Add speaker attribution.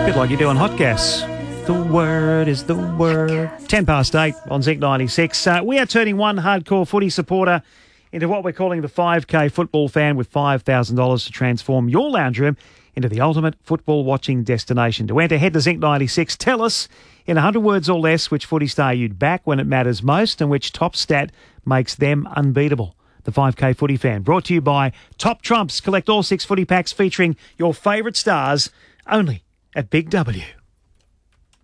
Speaker 1: bit like you do on Hot Gas. The word is the word. 8 on Zinc 96. We are turning one hardcore footy supporter into what we're calling the 5K football fan with $5,000 to transform your lounge room into the ultimate football watching destination. To enter, head to Zinc 96. Tell us in 100 words or less which footy star you'd back when it matters most and which top stat makes them unbeatable. The 5K Footy Fan, brought to you by Top Trumps. Collect all 6 footy packs featuring your favourite stars only at Big W.